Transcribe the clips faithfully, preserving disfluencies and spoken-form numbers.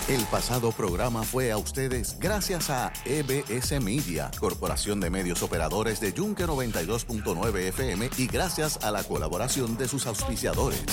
El pasado programa fue a ustedes gracias a E B S Media, Corporación de Medios Operadores de Yunque noventa y dos punto nueve F M, y gracias a la colaboración de sus auspiciadores.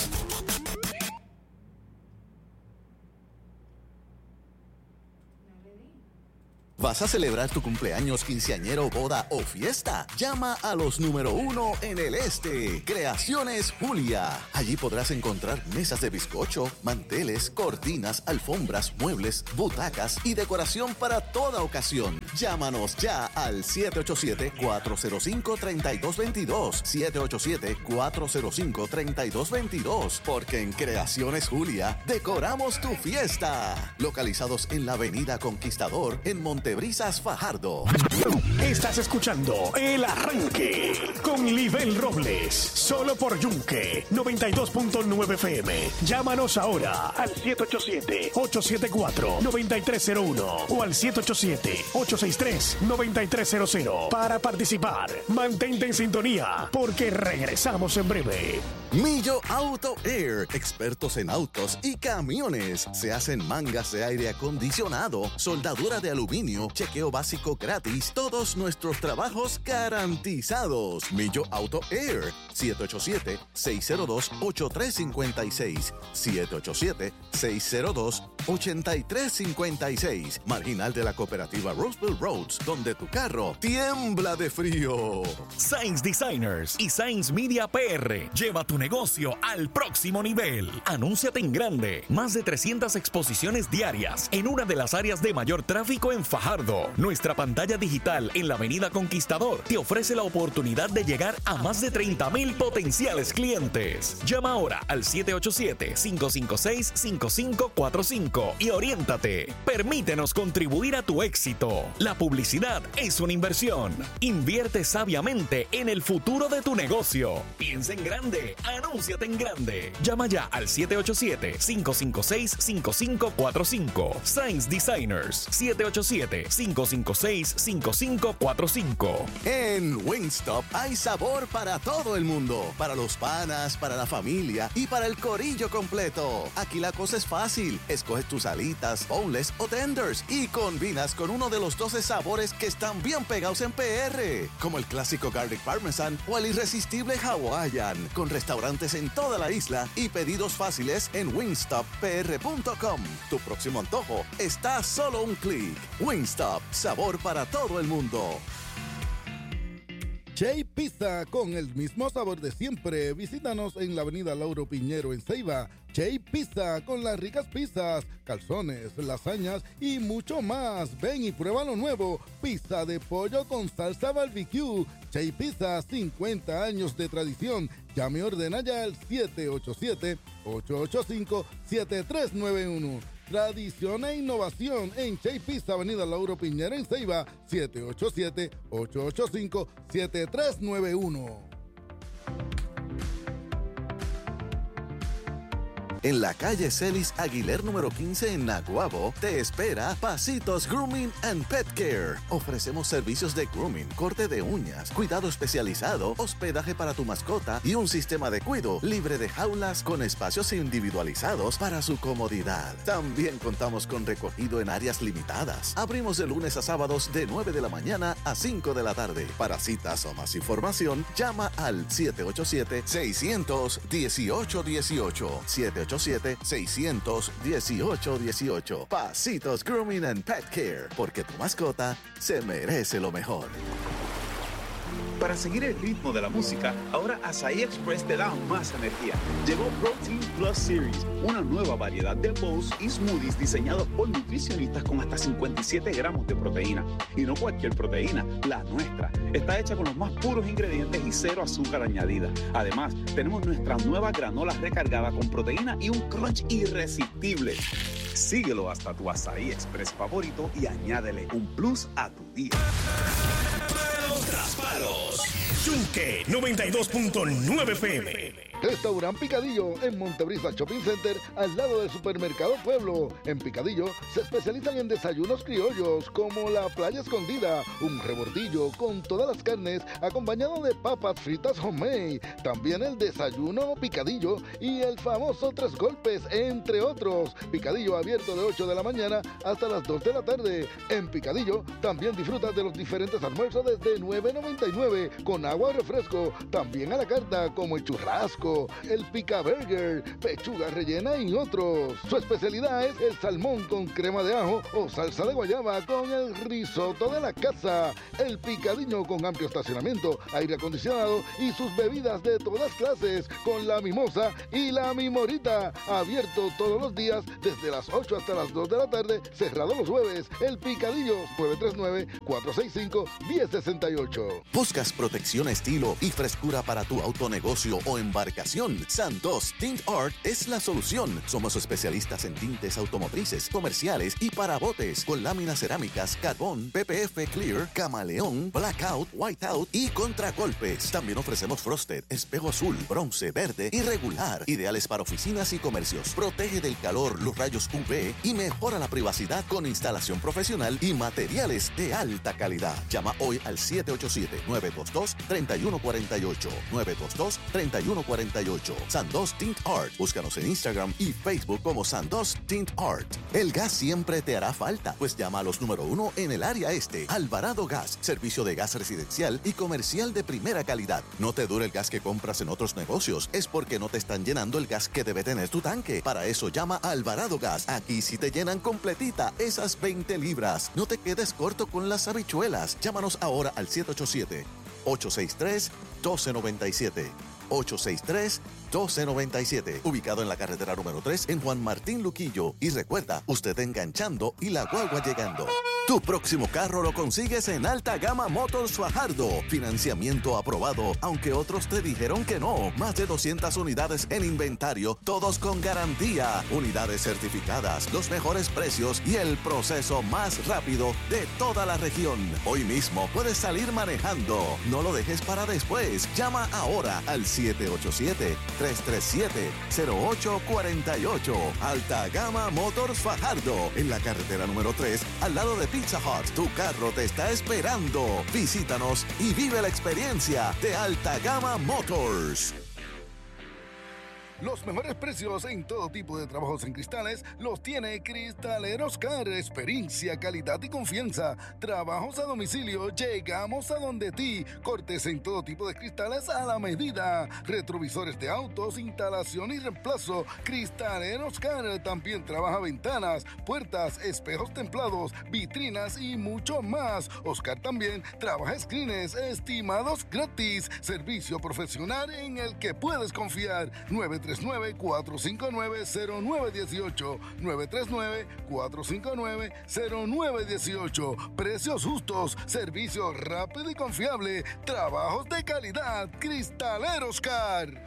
¿Vas a celebrar tu cumpleaños, quinceañero, boda o fiesta? Llama a los número uno en el este, Creaciones Julia. Allí podrás encontrar mesas de bizcocho, manteles, cortinas, alfombras, muebles, butacas y decoración para toda ocasión. Llámanos ya al siete ocho siete, cuatro cero cinco, tres dos dos dos, siete ocho siete, cuatro cero cinco, tres dos dos dos, porque en Creaciones Julia decoramos tu fiesta. Localizados en la Avenida Conquistador, en Monte Brisas, Fajardo. Estás escuchando El Arranque con Libel Robles, solo por Yunque noventa y dos punto nueve F M. Llámanos ahora al siete ocho siete, ocho siete cuatro, nueve tres cero uno o al siete ocho siete, ocho seis tres, nueve tres cero cero para participar. Mantente en sintonía porque regresamos en breve. Millo Auto Air, expertos en autos y camiones. Se hacen mangas de aire acondicionado, soldadura de aluminio, chequeo básico gratis, todos nuestros trabajos garantizados. Millo Auto Air, siete ocho siete, seis cero dos, ocho tres cinco seis, siete ocho siete, seis cero dos, ocho tres cinco seis, marginal de la cooperativa Roseville Roads, donde tu carro tiembla de frío. Sainz Designers y Sainz Media P R, lleva tu negocio al próximo nivel. Anúnciate en grande, más de trescientas exposiciones diarias en una de las áreas de mayor tráfico en Fajardo. Nuestra pantalla digital en la Avenida Conquistador te ofrece la oportunidad de llegar a más de treinta mil potenciales clientes. Llama ahora al siete ocho siete, cinco cinco seis, cinco cinco cuatro cinco y oriéntate. Permítenos contribuir a tu éxito. La publicidad es una inversión. Invierte sabiamente en el futuro de tu negocio. Piensa en grande, anúnciate en grande. Llama ya al siete ocho siete, cinco cinco seis, cinco cinco cuatro cinco. Sainz Designers, siete ocho siete, cinco cinco seis, cinco cinco cuatro cinco. En Wingstop hay sabor para todo el mundo, para los panas, para la familia y para el corillo completo. Aquí la cosa es fácil. Escoges tus alitas, boneless o tenders y combinas con uno de los doce sabores que están bien pegados en P R, como el clásico Garlic Parmesan o el irresistible Hawaiian, con restaurantes en toda la isla y pedidos fáciles en wingstop p r punto com. Tu próximo antojo está a solo un clic. Wingstop, sabor para todo el mundo. Chay Pizza, con el mismo sabor de siempre. Visítanos en la avenida Lauro Piñero en Ceiba. Chay Pizza, con las ricas pizzas, calzones, lasañas y mucho más. Ven y prueba lo nuevo. Pizza de pollo con salsa barbecue. Chay Pizza, cincuenta años de tradición. Llame y ordena ya al siete ocho siete, ocho ocho cinco, siete tres nueve uno. Tradición e innovación en Chay Pizza, avenida Lauro Piñera en Ceiba, siete ocho siete, ocho ocho cinco, siete tres nueve uno. En la calle Celis Aguiler número quince en Naguabo, te espera Pasitos Grooming and Pet Care. Ofrecemos servicios de grooming, corte de uñas, cuidado especializado, hospedaje para tu mascota y un sistema de cuido libre de jaulas con espacios individualizados para su comodidad. También contamos con recogido en áreas limitadas. Abrimos de lunes a sábados de nueve de la mañana a cinco de la tarde. Para citas o más información, llama al siete ocho siete, seis uno ocho, uno ocho, siete ocho siete, seis uno ocho, uno ocho. Pasitos Grooming and Pet Care, porque tu mascota se merece lo mejor. Para seguir el ritmo de la música, ahora Asahi Express te da más energía. Llegó Protein Plus Series, una nueva variedad de bowls y smoothies diseñados por nutricionistas con hasta cincuenta y siete gramos de proteína. Y no cualquier proteína, la nuestra. Está hecha con los más puros ingredientes y cero azúcar añadida. Además, tenemos nuestra nueva granola recargada con proteína y un crunch irresistible. Síguelo hasta tu Asahi Express favorito y añádele un plus a tu día. Tras palos. Yunque noventa y dos punto nueve F M. Restaurant Picadillo en Montebrisa Shopping Center, al lado del Supermercado Pueblo. En Picadillo se especializan en desayunos criollos como la playa escondida, un rebordillo con todas las carnes acompañado de papas fritas homemade. También el desayuno Picadillo y el famoso Tres Golpes, entre otros. Picadillo abierto de ocho de la mañana hasta las dos de la tarde. En Picadillo también disfrutas de los diferentes almuerzos desde nueve noventa y nueve con agua o refresco. También a la carta como el churrasco, el pica burger, pechuga rellena y otros. Su especialidad es el salmón con crema de ajo o salsa de guayaba con el risotto de la casa. El Picadillo con amplio estacionamiento, aire acondicionado y sus bebidas de todas clases con la mimosa y la mimorita. Abierto todos los días desde las ocho hasta las dos de la tarde, cerrado los jueves. El Picadillo nueve tres nueve, cuatro seis cinco, uno cero seis ocho. ¿Buscas protección, estilo y frescura para tu autonegocio o embarcación? Santos Tint Art es la solución. Somos especialistas en tintes automotrices, comerciales y para botes, con láminas cerámicas, carbón, P P F Clear, camaleón, blackout, whiteout y contragolpes. También ofrecemos frosted, espejo azul, bronce, verde y regular, ideales para oficinas y comercios. Protege del calor, los rayos U V y mejora la privacidad con instalación profesional y materiales de alta calidad. Llama hoy al siete ocho siete, nueve dos dos, tres uno cuatro ocho, nueve dos dos, tres uno cuatro ocho. Sandos Tint Art. Búscanos en Instagram y Facebook como Sandos Tint Art. El gas siempre te hará falta, pues llama a los número uno en el área este. Alvarado Gas, servicio de gas residencial y comercial de primera calidad. No te dure el gas que compras en otros negocios, es porque no te están llenando el gas que debe tener tu tanque. Para eso llama a Alvarado Gas. Aquí sí te llenan completita esas veinte libras. No te quedes corto con las habichuelas. Llámanos ahora al siete ocho siete, ocho seis tres, uno dos nueve siete. ocho seis tres, uno dos nueve siete. Ubicado en la carretera número tres en Juan Martín Luquillo. Y recuerda, usted enganchando y la guagua llegando. Tu próximo carro lo consigues en Alta Gama Motors Fajardo. Financiamiento aprobado, aunque otros te dijeron que no. Más de doscientas unidades en inventario, todos con garantía. Unidades certificadas, los mejores precios y el proceso más rápido de toda la región. Hoy mismo puedes salir manejando. No lo dejes para después. Llama ahora al siete ocho siete, tres tres siete, cero ocho cuatro ocho. Alta Gama Motors Fajardo, en la carretera número tres, al lado de Pizza Hut. Tu carro te está esperando. Visítanos y vive la experiencia de Alta Gama Motors. Los mejores precios en todo tipo de trabajos en cristales los tiene Cristaleros Car. Experiencia, calidad y confianza. Trabajos a domicilio, llegamos a donde ti. Cortes en todo tipo de cristales a la medida. Retrovisores de autos, instalación y reemplazo. Cristaleros Car también trabaja ventanas, puertas, espejos templados, vitrinas y mucho más. Oscar también trabaja screens, estimados gratis. Servicio profesional en el que puedes confiar. nueve tres nueve, cuatro cinco nueve, cero nueve uno ocho, nueve tres nueve, cuatro cinco nueve, cero nueve uno ocho. Precios justos, servicio rápido y confiable, trabajos de calidad. Cristaleros Car.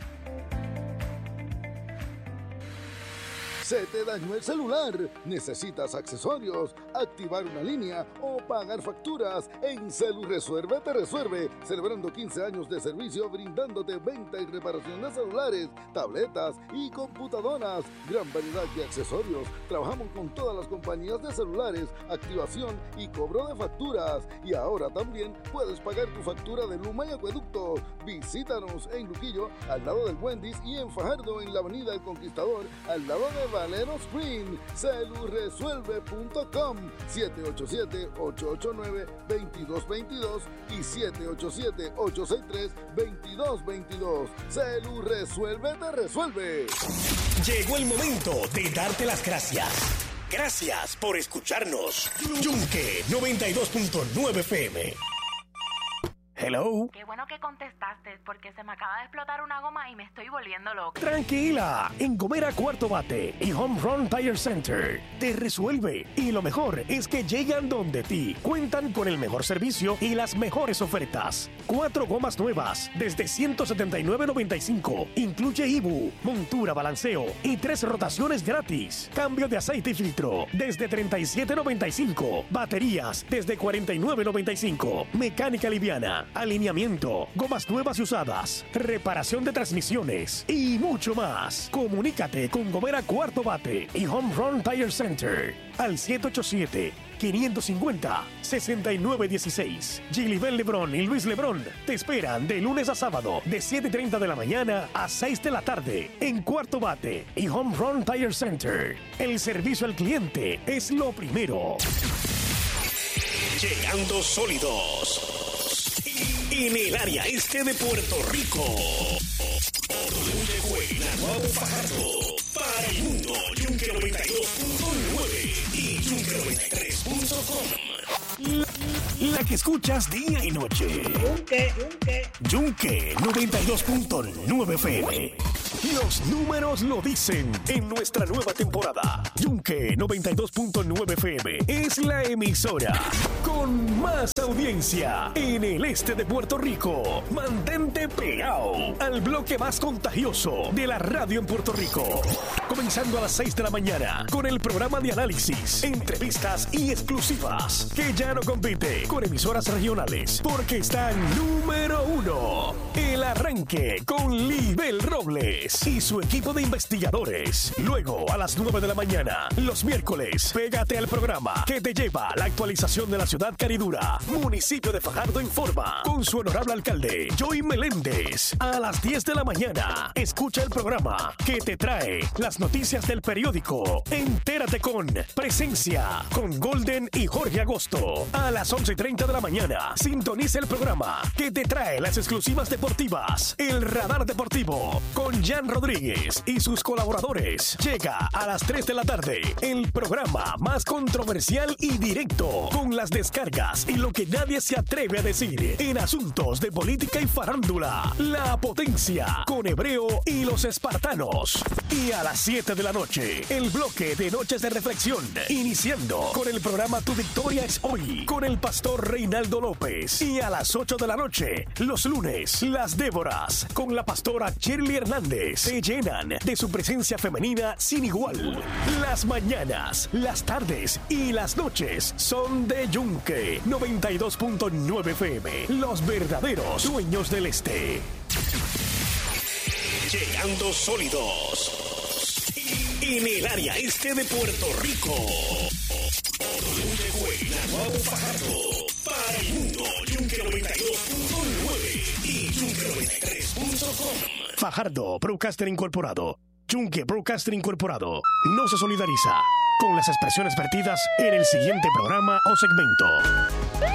¿Se te dañó el celular? ¿Necesitas accesorios, activar una línea o pagar facturas? En CeluResuelve te resuelve, celebrando quince años de servicio brindándote venta y reparación de celulares, tabletas y computadoras. Gran variedad de accesorios. Trabajamos con todas las compañías de celulares, activación y cobro de facturas. Y ahora también puedes pagar tu factura de Luma y Acueducto. Visítanos en Luquillo, al lado del Wendy's, y en Fajardo, en la avenida El Conquistador, al lado de Valero Spring. Celuresuelve punto com, siete ocho siete, ocho ocho nueve, dos dos dos dos y siete ocho siete, ocho seis tres, dos dos dos dos. Celuresuelve te resuelve. Llegó el momento de darte las gracias. Gracias por escucharnos. Yunque noventa y dos punto nueve F M. Hello. Qué bueno que contestaste, porque se me acaba de explotar una goma y me estoy volviendo loca. Tranquila, en Gomera Cuarto Bate y Home Run Tire Center te resuelve. Y lo mejor es que llegan donde ti. Cuentan con el mejor servicio y las mejores ofertas. Cuatro gomas nuevas desde ciento setenta y nueve noventa y cinco. Incluye I B U, montura, balanceo y tres rotaciones gratis. Cambio de aceite y filtro desde treinta y siete noventa y cinco. Baterías desde cuarenta y nueve noventa y cinco. Mecánica liviana gasolina, alineamiento, gomas nuevas y usadas, reparación de transmisiones y mucho más. Comunícate con Gomera Cuarto Bate y Home Run Tire Center al siete ocho siete, cinco cinco cero, seis nueve uno seis. Gilibel Lebrón y Luis Lebrón te esperan de lunes a sábado de siete y treinta de la mañana a seis de la tarde en Cuarto Bate y Home Run Tire Center. El servicio al cliente es lo primero. Llegando sólidos en el área este de Puerto Rico. W Q Naguabo Fajardo para el mundo. Yunque noventa y dos punto nueve y Yunque noventa y tres punto com. La, la que escuchas día y noche. Yunque, Yunque. Yunque noventa y dos punto nueve F M. Los números lo dicen en nuestra nueva temporada. Yunque noventa y dos punto nueve F M es la emisora con más audiencia en el este de Puerto Rico. Mantente pegado al bloque más contagioso de la radio en Puerto Rico. Comenzando a las seis de la mañana con el programa de análisis, entrevistas y exclusivas que ya no compite con emisoras regionales porque está número uno. El arranque con Libel Robles y su equipo de investigadores. Luego, a las nueve de la mañana, los miércoles, pégate al programa que te lleva a la actualización de la ciudad caridura. Municipio de Fajardo Informa, con su honorable alcalde, Joey Meléndez. A las diez de la mañana, escucha el programa que te trae las noticias del periódico. Entérate con Presencia, con Golden y Jorge Agosto. A las once y treinta de la mañana, sintoniza el programa que te trae las exclusivas deportivas. El Radar Deportivo, con Jan Rodríguez y sus colaboradores. Llega a las tres de la tarde el programa más controversial y directo, con las descargas y lo que nadie se atreve a decir en asuntos de política y farándula. La Potencia, con Hebreo y los Espartanos. Y a las siete de la noche, el bloque de Noches de Reflexión, iniciando con el programa Tu Victoria es Hoy, con el pastor Reinaldo López. Y a las ocho de la noche, los lunes, Las Déboras, con la pastora Shirley Hernández, se llenan de su presencia femenina sin igual. Las mañanas, las tardes y las noches son de Yunque noventa y dos punto nueve F M, los verdaderos dueños del este. Llegando sólidos en el área este de Puerto Rico. W Q Naguabo Fajardo para el mundo. Yunque noventa y dos punto nueve y Yunque noventa y tres punto com. Fajardo Broadcaster Incorporado. Yunque Broadcaster Incorporado no se solidariza con las expresiones vertidas en el siguiente programa o segmento.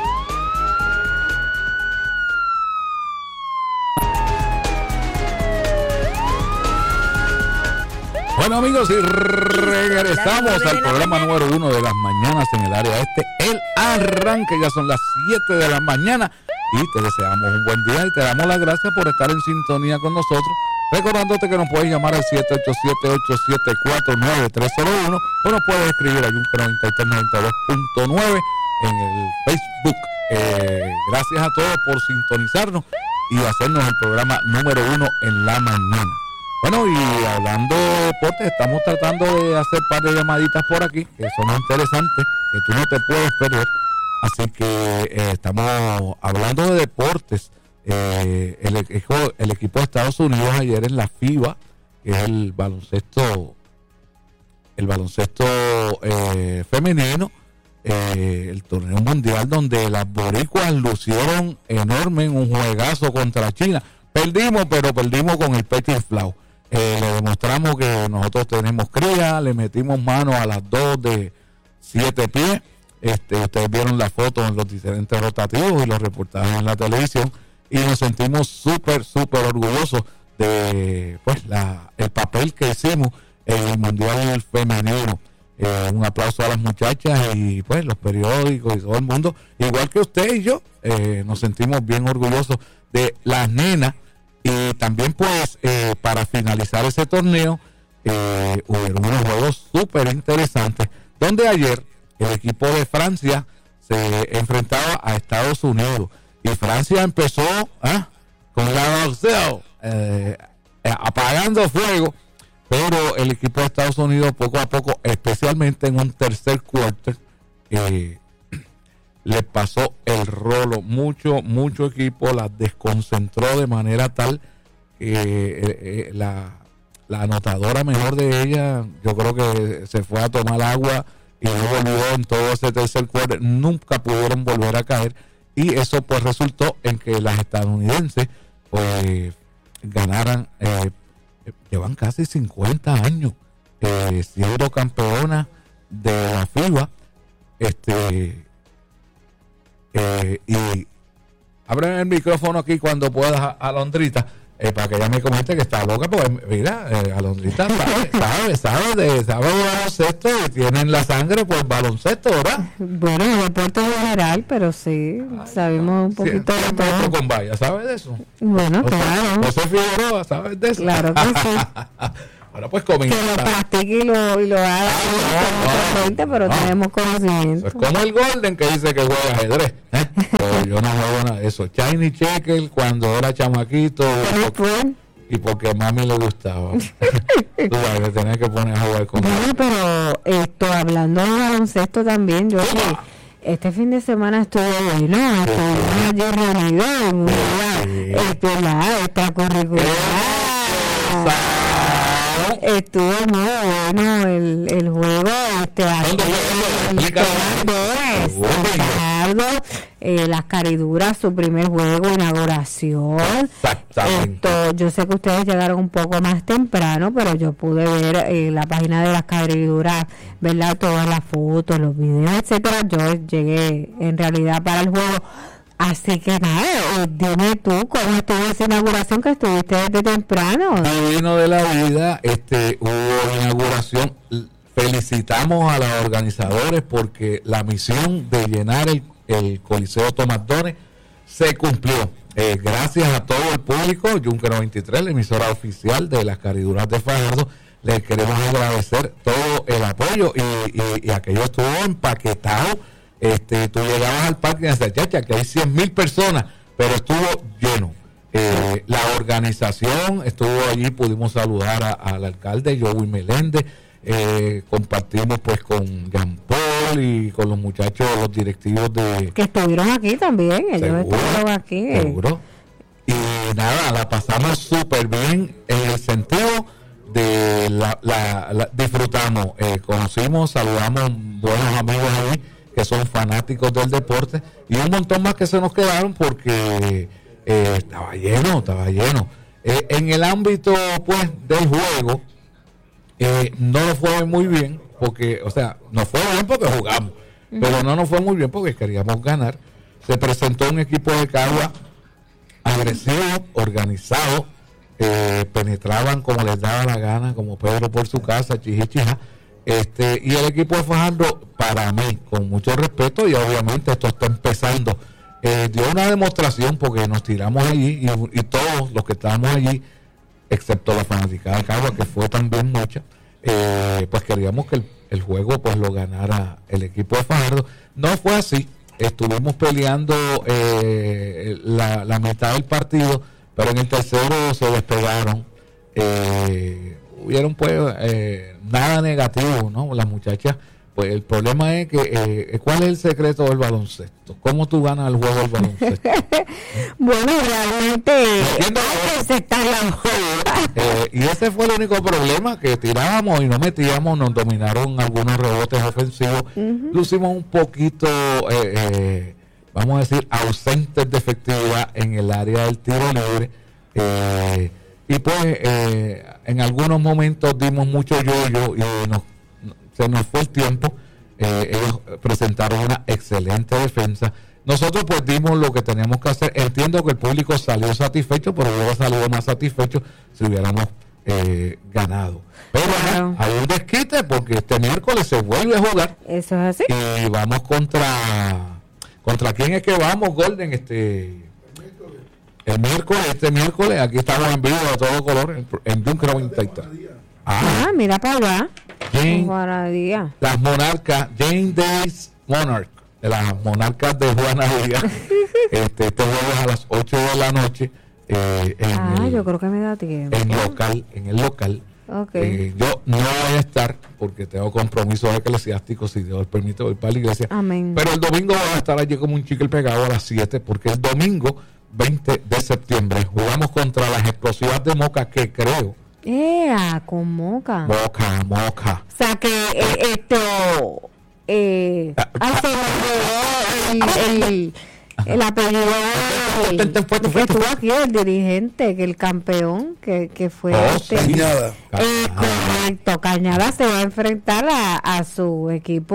Bueno, amigos, y regresamos al programa número uno de las mañanas en el área este, El Arranque. Ya son las siete de la mañana y te deseamos un buen día y te damos las gracias por estar en sintonía con nosotros. Recordándote que nos puedes llamar al siete ocho siete, ocho siete cuatro, nueve tres cero uno o nos puedes escribir a Yunque noventa y tres noventa y dos punto nueve en el Facebook. Eh, gracias a todos por sintonizarnos y hacernos el programa número uno en la mañana. Bueno, y hablando de deportes, estamos tratando de hacer un par de llamaditas por aquí que son interesantes, que tú no te puedes perder. Así que eh, estamos hablando de deportes. Eh, el, equipo, el equipo de Estados Unidos ayer en la FIBA, que es el baloncesto, el baloncesto eh, femenino, eh, el torneo mundial donde las boricuas lucieron enorme en un juegazo contra China. Perdimos, pero perdimos con el pecho inflado. Eh, le demostramos que nosotros tenemos cría, le metimos mano a las dos de siete pies. Este, ustedes vieron la foto en los diferentes rotativos y los reportajes en la televisión y nos sentimos súper, súper orgullosos de pues la, el papel que hicimos en el Mundial Femenino. Eh, un aplauso a las muchachas y pues los periódicos y todo el mundo, igual que usted y yo, eh, nos sentimos bien orgullosos de las nenas. Y también pues eh, para finalizar ese torneo eh, hubo unos juegos súper interesantes donde ayer el equipo de Francia se enfrentaba a Estados Unidos y Francia empezó ¿eh? con la boxeo eh, apagando fuego, pero el equipo de Estados Unidos poco a poco, especialmente en un tercer cuarto, eh, le pasó el rolo. Mucho, mucho equipo la desconcentró de manera tal que eh, eh, la, la anotadora mejor de ella, yo creo que se fue a tomar agua y no volvió en todo ese tercer cuarto. Nunca pudieron volver a caer y eso pues resultó en que las estadounidenses pues ganaran, eh, llevan casi cincuenta años eh, siendo campeonas de la FIBA. Este eh, y abren el micrófono aquí cuando puedas, Alondrita, eh, para que ella me comente que está loca, porque mira, eh, Alondrita sabe, sabe, sabe de, sabe de baloncesto y tienen la sangre por baloncesto, ¿verdad? Bueno, en deporte general, pero sí, ay, sabemos un poquito sí, de todo. Con valla, ¿sabes de eso? Bueno, José, claro. José Figueroa, ¿sabes de eso? Claro que sí. Ahora pues comienza. Que lo practique y lo, y lo haga, ah, no, no, no, pero no. Tenemos conocimiento. Es como el Golden que dice que juega ajedrez. ¿eh? Pero yo no juego nada de eso. Shiny Checker cuando era chamaquito. Y porque a mami le gustaba. Tú sabes, me tenía que poner a jugar con bueno, él. Pero esto, hablando de baloncesto también, yo que este fin de semana estuve bueno, estuvimos allí reunidos en una este, la extracurricular. Estuvo muy bueno el, el juego, este, eh, las cariduras, su primer juego, inauguración. Exactamente. Esto, yo sé que ustedes llegaron un poco más temprano, pero yo pude ver en eh, la página de las cariduras, ¿verdad? Todas las fotos, los videos, etcétera. Yo llegué en realidad para el juego. Así que nada, dime tú cómo estuvo esa inauguración que estuviste desde temprano. Divino de la vida, este, hubo inauguración. Felicitamos a los organizadores porque la misión de llenar el, el Coliseo Tomás Dones se cumplió. Eh, gracias a todo el público, Yunque noventa y tres, la emisora oficial de las Cariduras de Fajardo, les queremos agradecer todo el apoyo y, y, y aquello estuvo empaquetado. Este, tú llegabas al parque y decías, chacha, que hay cien mil personas, pero estuvo lleno. Eh, la organización estuvo allí, pudimos saludar a, al alcalde Joey Meléndez, eh, compartimos pues con Jean Paul y con los muchachos, los directivos de... Que estuvieron aquí también, ellos seguro, estuvieron aquí. Seguro. Y nada, la pasamos súper bien en el sentido de la, la, la disfrutamos, eh, conocimos, saludamos buenos amigos ahí que son fanáticos del deporte y un montón más que se nos quedaron porque eh, estaba lleno, estaba lleno. Eh, en el ámbito pues del juego eh, no nos fue muy bien porque, o sea, nos fue bien porque jugamos, uh-huh. pero no nos fue muy bien porque queríamos ganar. Se presentó un equipo de Cagua agresivo, organizado, eh, penetraban como les daba la gana, como Pedro por su casa, chichichija. Este, y el equipo de Fajardo, para mí, con mucho respeto, y obviamente esto está empezando, eh, dio una demostración porque nos tiramos allí y, y todos los que estábamos allí, excepto la fanaticada de Cagua, que fue también mucha, eh, pues queríamos que el, el juego pues lo ganara el equipo de Fajardo. No fue así, estuvimos peleando eh, la, la mitad del partido, pero en el tercero se despegaron. Eh, hubieron pues eh, nada negativo, ¿no? Las muchachas, pues el problema es que eh, ¿cuál es el secreto del baloncesto? ¿Cómo tú ganas el juego del baloncesto? Bueno, realmente eh, y ese fue el único problema, que tirábamos y no metíamos, nos dominaron algunos rebotes ofensivos, uh-huh. lucimos un poquito eh, eh, vamos a decir ausentes de efectividad en el área del tiro libre, eh, y pues eh, en algunos momentos dimos mucho yoyo y nos, se nos fue el tiempo. Eh, ellos presentaron una excelente defensa. Nosotros pues dimos lo que teníamos que hacer. Entiendo que el público salió satisfecho, pero hubiera salido más satisfecho si hubiéramos eh, ganado. Pero claro, hay un desquite porque este miércoles se vuelve a jugar. Eso es así. Y vamos contra... ¿Contra quién es que vamos, Golden? Este... El miércoles, este miércoles, aquí estamos en vivo a todo color, en, en Yunque noventa y tres. Ah, ah, mira para allá. Jane, las monarcas, Jane Days Monarch, las monarcas de Juana Díaz. este, este jueves a las ocho de la noche. Eh, en ah, el, yo creo que me da tiempo. En local, en el local. Okay. Eh, yo no voy a estar porque tengo compromisos eclesiásticos, si Dios permite, voy para la iglesia. Amén. Pero el domingo voy a estar allí como un chicle pegado a las siete, porque el domingo veinte de septiembre jugamos contra las Explosivas de Moca, que creo. ¡Ea! Con Moca. Moca, Moca. O sea que eh, esto. Eh, ay, se me olvidó el, el, el apellido del que estuvo aquí, el dirigente, que el campeón, que, que fue Oh, este. Cañada. Eh, correcto, Cañada se va a enfrentar a, a su equipo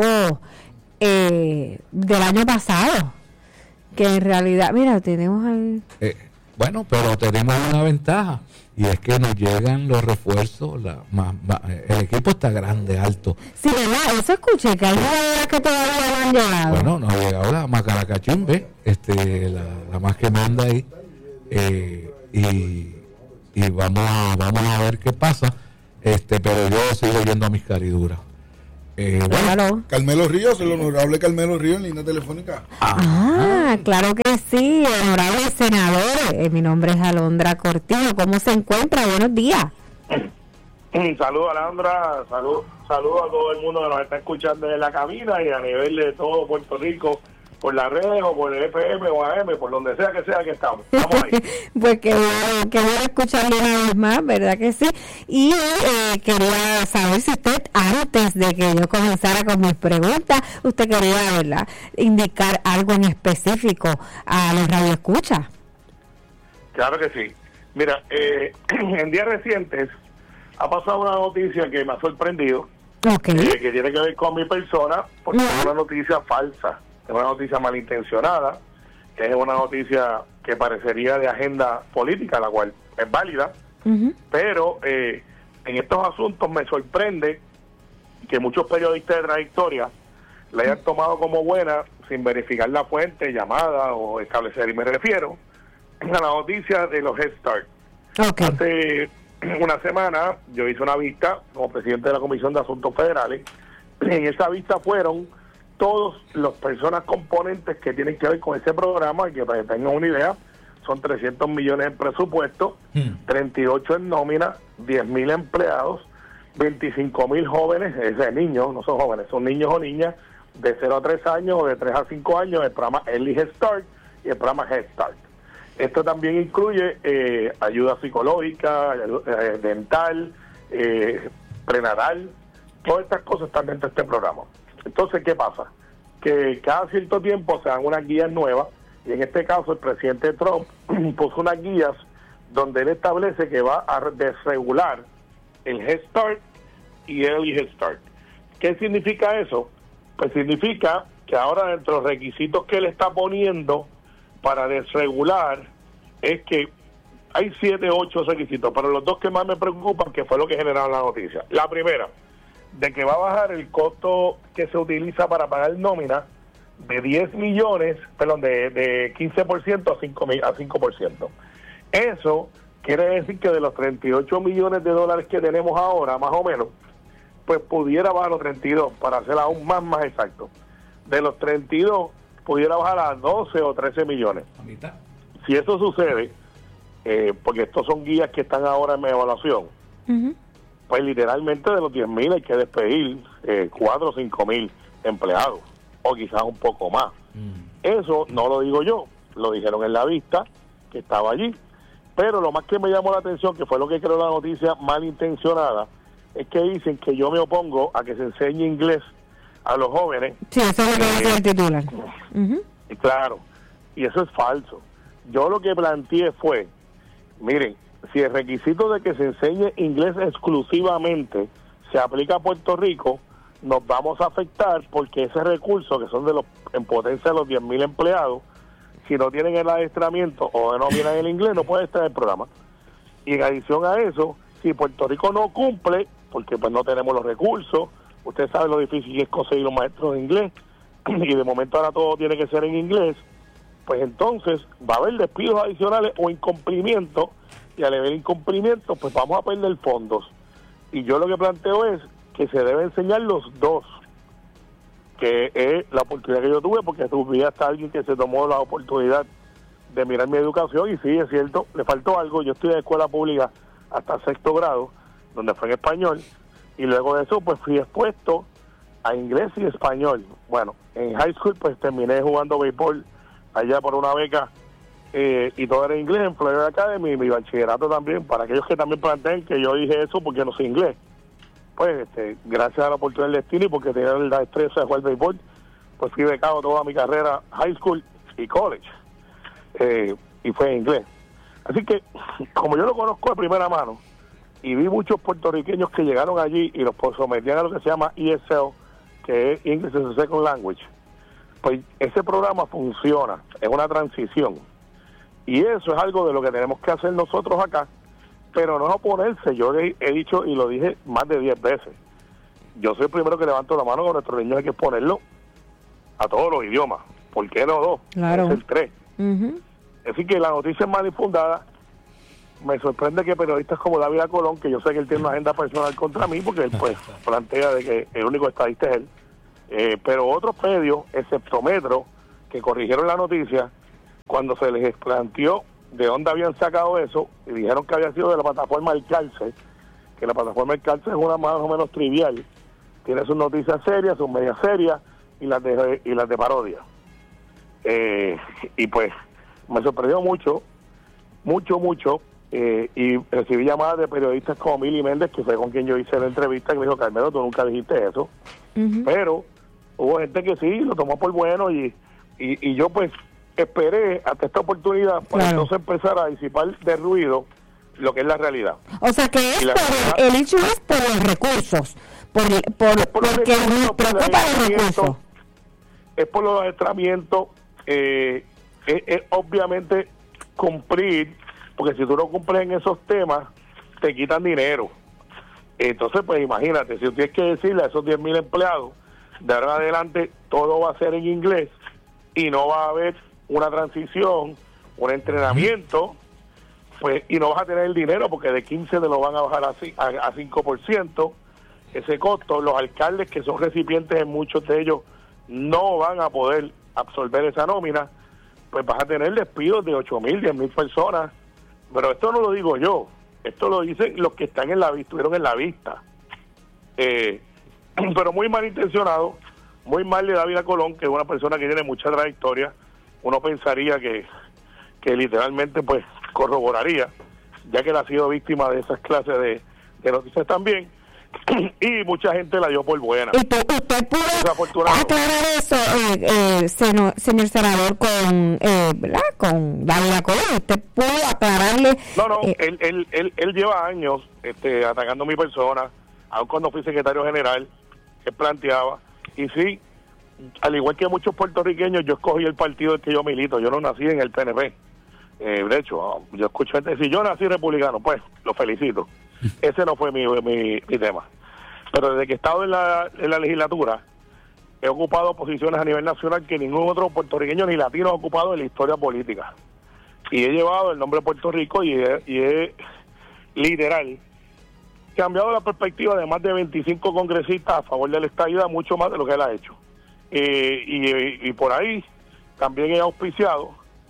eh, del año pasado. Que en realidad, mira, tenemos ahí. Eh, bueno, pero tenemos una ventaja, y es que nos llegan los refuerzos. La, más, más, el equipo está grande, alto. Sí, ¿verdad? Eso escuché, que hay jugadores que todavía no han llegado. Bueno, nos ha llegado la Macaracachimbe, este, la, la más que manda ahí, eh, y, y vamos a, vamos a ver qué pasa, este, pero yo sigo yendo a mis cariduras. Eh, bueno, Carmelo Ríos, el honorable Carmelo Ríos en línea telefónica. Ah, claro que sí, honorable senador. Eh, mi nombre es Alondra Cortijo. ¿Cómo se encuentra? Buenos días. Saludos, Alondra. Saludos salud a todo el mundo que nos está escuchando en la cabina y a nivel de todo Puerto Rico, por las redes o por el F M o A M, por donde sea que sea que estamos. Estamos ahí. Pues que bueno, que bueno escucharle una vez más, ¿verdad que sí? Y eh, quería saber si usted, antes de que yo comenzara con mis preguntas, usted quería, ¿verdad?, indicar algo en específico a los radioescuchas. Claro que sí. Mira, eh, en días recientes ha pasado una noticia que me ha sorprendido, okay. eh, que tiene que ver con mi persona, porque uh-huh. es una noticia falsa. Es una noticia malintencionada, es una noticia que parecería de agenda política, la cual es válida, uh-huh. pero eh, en estos asuntos me sorprende que muchos periodistas de trayectoria la hayan tomado como buena sin verificar la fuente, llamada o establecer, y me refiero a la noticia de los Head Start. Okay. Hace una semana yo hice una vista como presidente de la Comisión de Asuntos Federales. En esa vista fueron todas las personas componentes que tienen que ver con ese programa, y que para que tengan una idea, son trescientos millones en presupuesto, hmm. treinta y ocho en nómina, diez mil empleados, veinticinco mil jóvenes, ese niños, no son jóvenes, son niños o niñas de cero a tres años o de tres a cinco años, el programa Early Head Start y el programa Head Start. Esto también incluye eh, ayuda psicológica, ayuda, eh, dental, eh, prenatal, todas estas cosas están dentro de este programa. Entonces, ¿qué pasa? Que cada cierto tiempo se dan unas guías nuevas, y en este caso el presidente Trump puso unas guías donde él establece que va a desregular el Head Start y el Early Head Start. ¿Qué significa eso? Pues significa que ahora dentro de los requisitos que él está poniendo para desregular es que hay siete, ocho requisitos, pero los dos que más me preocupan, que fue lo que generaron la noticia. La primera, de que va a bajar el costo que se utiliza para pagar nómina de diez millones, perdón, de, de quince por ciento a cinco, a cinco por ciento. Eso quiere decir que de los treinta y ocho millones de dólares que tenemos ahora, más o menos, pues pudiera bajar a los treinta y dos, para ser aún más, más exacto. De los treinta y dos, pudiera bajar a doce o trece millones. ¿A mitad? Si eso sucede, eh, porque estos son guías que están ahora en mi evaluación, uh-huh. pues literalmente de los diez mil hay que despedir eh, cuatro o cinco mil empleados, o quizás un poco más. Mm. Eso no lo digo yo, lo dijeron en la vista que estaba allí. Pero lo más que me llamó la atención, que fue lo que creó la noticia malintencionada, es que dicen que yo me opongo a que se enseñe inglés a los jóvenes. Sí, eso es lo que dice el titular. Uh-huh. Y claro, y eso es falso. Yo lo que planteé fue, miren, si el requisito de que se enseñe inglés exclusivamente se aplica a Puerto Rico, nos vamos a afectar, porque ese recurso, que son de los en potencia de los diez mil empleados, si no tienen el adiestramiento o no miran el inglés, no pueden estar en el programa. Y en adición a eso, si Puerto Rico no cumple, porque pues no tenemos los recursos, usted sabe lo difícil que es conseguir los maestros de inglés, y de momento ahora todo tiene que ser en inglés, pues entonces va a haber despidos adicionales o incumplimientos, y al haber incumplimientos, pues vamos a perder fondos. Y yo lo que planteo es que se debe enseñar los dos, que es la oportunidad que yo tuve, porque tuve hasta alguien que se tomó la oportunidad de mirar mi educación, y sí, es cierto, le faltó algo. Yo estoy en escuela pública hasta sexto grado, donde fue en español, y luego de eso pues fui expuesto a inglés y español. Bueno, en high school pues terminé jugando béisbol allá por una beca, eh, y todo era inglés en Florida Academy, y mi bachillerato también, para aquellos que también planteen que yo dije eso porque no sé inglés. Pues este, gracias a la oportunidad del destino y porque tenía la destreza de jugar béisbol, pues fui becado toda mi carrera, high school y college, eh, y fue en inglés. Así que, como yo lo conozco de primera mano, y vi muchos puertorriqueños que llegaron allí y los sometían a lo que se llama E S L, que es English as a Second Language, pues ese programa funciona, es una transición. Y eso es algo de lo que tenemos que hacer nosotros acá, pero no es oponerse. Yo he, he dicho y lo dije más de diez veces. Yo soy el primero que levanto la mano con nuestros niños, hay que ponerlo a todos los idiomas. ¿Por qué no dos? Claro. Es el tres. Uh-huh. Así que la noticia es mal infundada. Me sorprende que periodistas como David Colón, que yo sé que él tiene una agenda personal contra mí, porque él pues plantea de que el único estadista es él, eh, pero otros medios, excepto Metro, que corrigieron la noticia, cuando se les planteó de dónde habían sacado eso, y dijeron que había sido de la plataforma del Cárcel, que la plataforma del Cárcel es una más o menos trivial, tiene sus noticias serias, sus medias serias, y las de, y las de parodia. Eh, y pues me sorprendió mucho, mucho, mucho, eh, y recibí llamadas de periodistas como Mili Méndez, que fue con quien yo hice la entrevista, que me dijo: Carmelo, tú nunca dijiste eso. Uh-huh. Pero hubo gente que sí, lo tomó por bueno, y, y, y yo pues esperé hasta esta oportunidad para claro. entonces empezar a disipar de ruido lo que es la realidad. O sea que es por el, el hecho es por los recursos, por, por, por porque nos preocupa los recursos. Es por los adiestramientos, eh, es, es obviamente cumplir, porque si tú no cumples en esos temas, te quitan dinero. Entonces, pues imagínate, si tú tienes que decirle a esos diez mil empleados, de ahora en adelante todo va a ser en inglés y no va a haber una transición, un entrenamiento, pues, y no vas a tener el dinero porque de quince te lo van a bajar a, a, a cinco por ciento, ese costo. Los alcaldes, que son recipientes en muchos de ellos, no van a poder absorber esa nómina, pues vas a tener despidos de ocho mil, diez mil personas. Pero esto no lo digo yo, esto lo dicen los que están en la estuvieron en la vista. Eh, pero muy malintencionado, muy mal de David Colón, que es una persona que tiene mucha trayectoria. Uno pensaría que, que literalmente pues corroboraría, ya que él ha sido víctima de esas clases de, de noticias también, y mucha gente la dio por buena. ¿Y tú, usted pudo aclarar eso, eh, eh, seno, señor senador, con eh, ¿verdad? con David Colón? ¿Usted pudo aclararle? No, no, eh, él, él, él, él lleva años este, atacando a mi persona, aun cuando fui secretario general, él planteaba, y sí, al igual que muchos puertorriqueños, yo escogí el partido del que yo milito. Yo no nací en el P N P. Eh, de hecho, yo escucho gente decir: yo nací republicano. Pues, lo felicito. Ese no fue mi, mi, mi tema. Pero desde que he estado en la, en la legislatura, he ocupado posiciones a nivel nacional que ningún otro puertorriqueño ni latino ha ocupado en la historia política. Y he llevado el nombre de Puerto Rico y he, y he literal cambiado la perspectiva de más de veinticinco congresistas a favor de la estadidad, mucho más de lo que él ha hecho. Eh, y, y por ahí también he auspiciado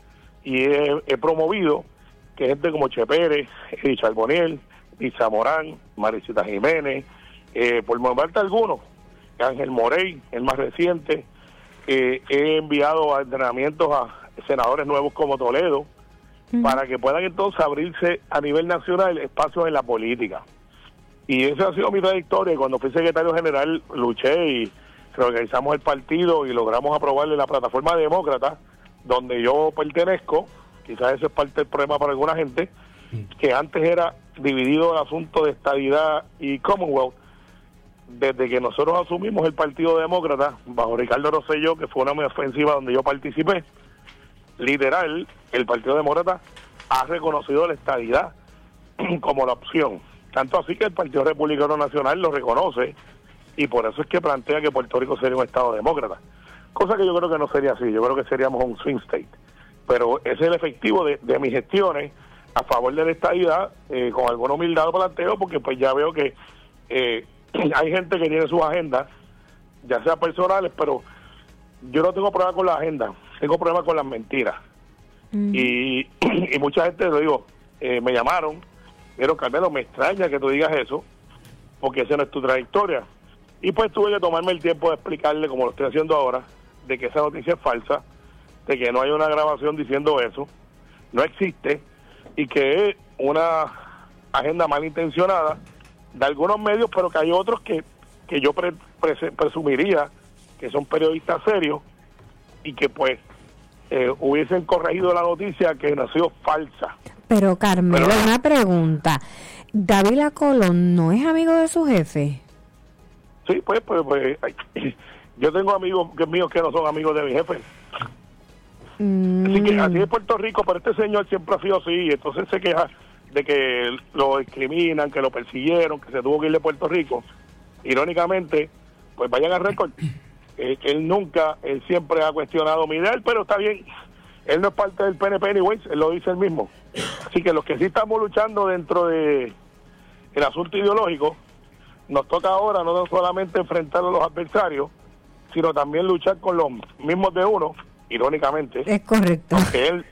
y he, he promovido que gente como Che Pérez, Richard Boniel, Lisa Morán, Maricita Jiménez, eh, por nombrarte algunos, Ángel Morey, el más reciente, eh, he enviado a entrenamientos a senadores nuevos como Toledo, uh-huh. para que puedan entonces abrirse a nivel nacional espacios en la política. Y esa ha sido mi trayectoria. Cuando fui secretario general luché y reorganizamos el partido y logramos aprobarle la plataforma demócrata, donde yo pertenezco. Quizás ese es parte del problema para alguna gente, que antes era dividido el asunto de estadidad y Commonwealth. Desde que nosotros asumimos el Partido Demócrata, bajo Ricardo Rosselló, que fue una ofensiva donde yo participé, literal, el Partido Demócrata ha reconocido la estadidad como la opción. Tanto así que el Partido Republicano Nacional lo reconoce, y por eso es que plantea que Puerto Rico sería un estado demócrata. Cosa que yo creo que no sería así, yo creo que seríamos un swing state. Pero ese es el efectivo de, de mis gestiones a favor de la estadidad, eh, con alguna humildad planteo, porque pues ya veo que eh, hay gente que tiene sus agendas, ya sea personales, pero yo no tengo problema con la agenda, tengo problema con las mentiras. Mm. Y, y mucha gente, lo digo, eh, me llamaron, pero Carmelo, me extraña que tú digas eso, porque esa no es tu trayectoria. Y pues tuve que tomarme el tiempo de explicarle, como lo estoy haciendo ahora, de que esa noticia es falsa, de que no hay una grabación diciendo eso, no existe, y que es una agenda malintencionada de algunos medios, pero que hay otros que, que yo pre, pre, presumiría que son periodistas serios y que pues eh, hubiesen corregido la noticia que nació falsa. Pero Carmelo, pero, una pregunta, ¿Dávila Colón no es amigo de su jefe? Sí, pues, pues, pues ay, yo tengo amigos que míos que no son amigos de mi jefe. Mm. Así que así es Puerto Rico, pero este señor siempre ha sido así, y entonces se queja de que lo discriminan, que lo persiguieron, que se tuvo que ir de Puerto Rico. Irónicamente, pues vayan al récord. Eh, él nunca, él siempre ha cuestionado mi ideal, pero está bien. Él no es parte del P N P anyways, él lo dice él mismo. Así que los que sí estamos luchando dentro de el asunto ideológico, nos toca ahora no solamente enfrentar a los adversarios, sino también luchar con los mismos de uno, irónicamente. Es correcto. Aunque él,